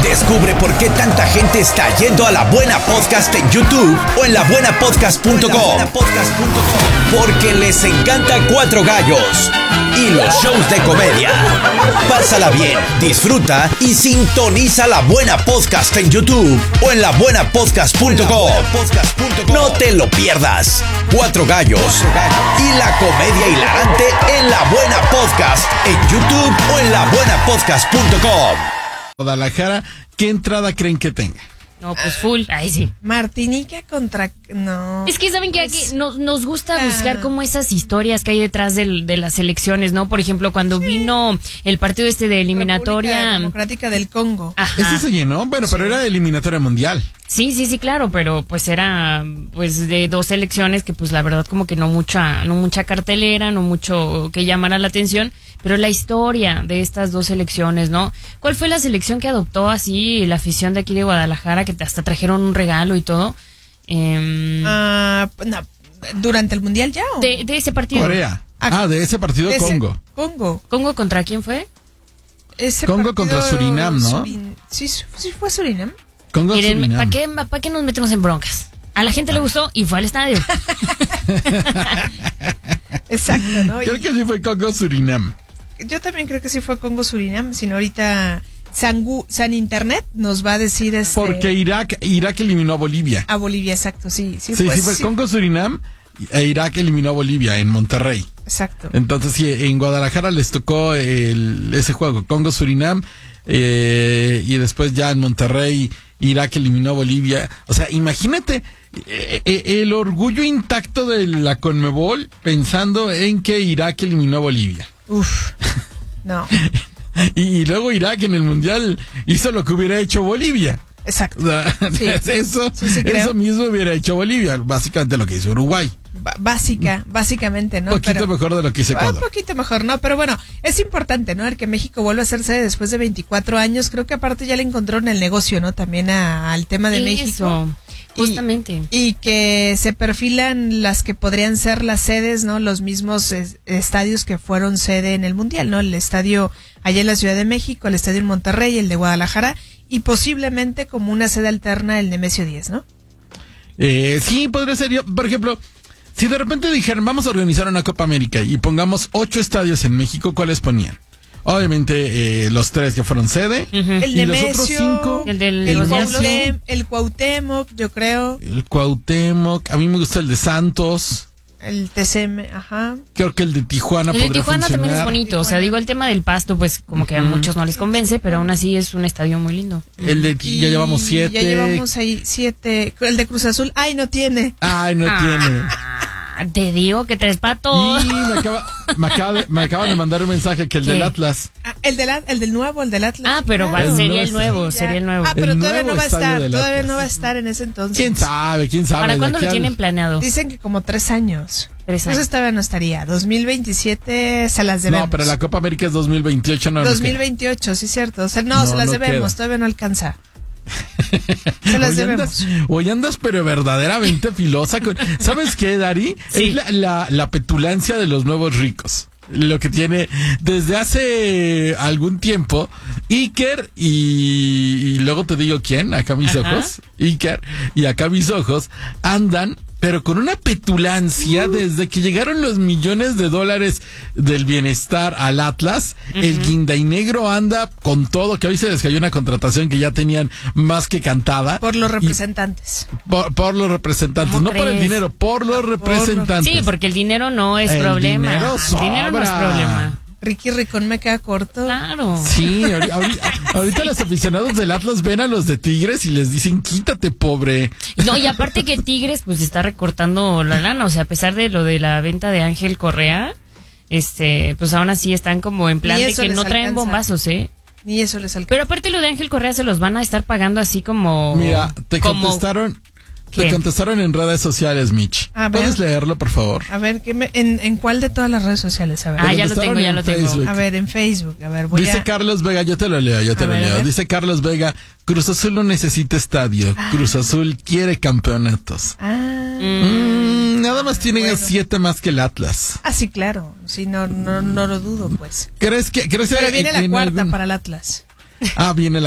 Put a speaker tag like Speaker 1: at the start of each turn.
Speaker 1: Descubre por qué tanta gente está yendo a La Buena Podcast en YouTube o en labuenapodcast.com. Porque les encanta Cuatro Gallos y los shows de comedia. Pásala bien, disfruta y sintoniza La Buena Podcast en YouTube o en labuenapodcast.com. No te lo pierdas. Cuatro Gallos y la comedia hilarante en La Buena Podcast en YouTube o en labuenapodcast.com.
Speaker 2: Guadalajara, ¿qué entrada creen que tenga?
Speaker 3: No, pues full. Ahí sí.
Speaker 4: Martinica contra... No.
Speaker 3: Es que saben que aquí nos gusta buscar como esas historias que hay detrás de las elecciones, ¿no? Por ejemplo, cuando vino el partido de eliminatoria...
Speaker 4: República Democrática del Congo.
Speaker 3: Ajá.
Speaker 2: Ese se llenó, bueno, pero era de eliminatoria mundial.
Speaker 3: Sí, claro, pero pues era pues de dos elecciones que pues la verdad como que no mucha cartelera, no mucho que llamara la atención, pero la historia de estas dos elecciones, ¿no? ¿Cuál fue la selección que adoptó así la afición de aquí de Guadalajara, que hasta trajeron un regalo y todo?
Speaker 4: No, ¿durante el Mundial ya o?
Speaker 3: De ese partido.
Speaker 2: Corea. De ese partido Congo.
Speaker 4: ¿Congo
Speaker 3: contra quién fue?
Speaker 2: Congo contra Surinam, ¿no?
Speaker 4: Sí, fue Surinam.
Speaker 2: Congo
Speaker 3: Miren,
Speaker 2: Surinam.
Speaker 3: ¿para qué nos metemos en broncas? A la gente le gustó y fue al estadio.
Speaker 4: Exacto, ¿no?
Speaker 2: Creo que sí fue Congo Surinam.
Speaker 4: Yo también creo que sí fue Congo Surinam, sino ahorita San Internet nos va a decir
Speaker 2: Porque Irak eliminó a Bolivia.
Speaker 4: A Bolivia, exacto, sí
Speaker 2: fue Congo Surinam e Irak eliminó a Bolivia en Monterrey.
Speaker 4: Exacto.
Speaker 2: Entonces sí, en Guadalajara les tocó ese juego, Congo Surinam, y después ya en Monterrey Irak eliminó a Bolivia. O sea, imagínate el orgullo intacto de la Conmebol pensando en que Irak eliminó a Bolivia.
Speaker 4: Uf, no.
Speaker 2: Y luego Irak en el Mundial hizo lo que hubiera hecho Bolivia.
Speaker 4: Exacto.
Speaker 2: O sea,
Speaker 4: Sí.
Speaker 2: eso mismo hubiera hecho Bolivia, básicamente lo que hizo Uruguay.
Speaker 4: Básicamente, ¿no?
Speaker 2: Un poquito mejor de lo que hizo Ecuador.
Speaker 4: Un poquito mejor, ¿no? Pero bueno, es importante, ¿no? El que México vuelva a hacerse después de 24 años. Creo que aparte ya le encontraron el negocio, ¿no? También al tema de México.
Speaker 3: Justamente.
Speaker 4: Y que se perfilan las que podrían ser las sedes, ¿no? Los mismos estadios que fueron sede en el Mundial, ¿no? El estadio allá en la Ciudad de México, el estadio en Monterrey, el de Guadalajara, y posiblemente como una sede alterna el Nemesio 10, ¿no?
Speaker 2: Sí, podría ser. Yo, por ejemplo, si de repente dijeran, vamos a organizar una Copa América y pongamos 8 estadios en México, ¿cuáles ponían? Obviamente los 3 que fueron sede.
Speaker 4: El
Speaker 2: y
Speaker 4: Nemesio,
Speaker 2: los otros 5.
Speaker 4: el Cuauhtémoc, yo creo.
Speaker 2: El Cuauhtémoc. A mí me gusta el de Santos.
Speaker 4: El TCM, ajá.
Speaker 2: Creo que el de Tijuana podría funcionar.
Speaker 3: El de Tijuana también es bonito. O sea, digo, el tema del pasto, pues como que a muchos no les convence, pero aún así es un estadio muy lindo.
Speaker 2: El de ya llevamos 7.
Speaker 4: Ya llevamos ahí 7. El de Cruz Azul, no tiene.
Speaker 2: Tiene.
Speaker 3: Te digo que 3 patos.
Speaker 2: Y me acaban de mandar un mensaje que el del Atlas.
Speaker 4: El del nuevo, el del Atlas.
Speaker 3: Pero sería el nuevo.
Speaker 4: Pero
Speaker 2: El
Speaker 4: todavía
Speaker 2: nuevo
Speaker 4: no va a estar,
Speaker 2: estadio del
Speaker 4: todavía
Speaker 2: Atlas.
Speaker 4: no va a estar en ese entonces.
Speaker 2: ¿Quién sabe?
Speaker 3: ¿Para cuándo lo tienen planeado?
Speaker 4: Dicen que como 3 años.
Speaker 3: 3 años.
Speaker 4: Entonces todavía no estaría. 2027 se las debemos.
Speaker 2: No, pero la Copa América es 2028, no.
Speaker 4: 2028, sí, cierto. O sea, se las debemos, todavía no alcanza. Se las debemos.
Speaker 2: Hoy andas pero verdaderamente filosa. ¿Sabes qué, Dari?
Speaker 3: Sí.
Speaker 2: Es la petulancia de los nuevos ricos. Lo que tiene desde hace algún tiempo Iker y luego te digo quién, acá mis ojos, Iker y acá mis ojos andan pero con una petulancia desde que llegaron los millones de dólares del bienestar al Atlas. El guindainegro anda con todo, que hoy se les cayó una contratación que ya tenían más que cantada.
Speaker 4: Por los representantes.
Speaker 2: Por los representantes, no por el dinero, por los representantes.
Speaker 3: Sí, porque el dinero no es problema.
Speaker 2: El dinero
Speaker 3: no es problema.
Speaker 4: Ricky Ricón me queda corto.
Speaker 3: Claro.
Speaker 2: Sí, ahorita los aficionados del Atlas ven a los de Tigres y les dicen, quítate, pobre.
Speaker 3: No, y aparte que Tigres pues está recortando la lana, o sea, a pesar de lo de la venta de Ángel Correa, pues aún así están como en plan de que no traen bombazos,
Speaker 4: Ni eso les alcanza.
Speaker 3: Pero aparte lo de Ángel Correa se los van a estar pagando así como...
Speaker 2: Mira, te contestaron en redes sociales, Mitch. ¿Puedes leerlo, por favor?
Speaker 4: A ver, ¿en cuál de todas las redes sociales? A ver.
Speaker 3: Ya lo tengo.
Speaker 4: A ver, en Facebook. A ver,
Speaker 2: Dice Carlos Vega, yo te lo leo. Dice Carlos Vega, Cruz Azul no necesita estadio. Cruz Azul quiere campeonatos. Nada más tienen 7 más que el Atlas.
Speaker 4: Sí, claro. Sí, no lo dudo, pues.
Speaker 2: ¿Crees que
Speaker 4: Pero viene la cuarta para el Atlas.
Speaker 2: Viene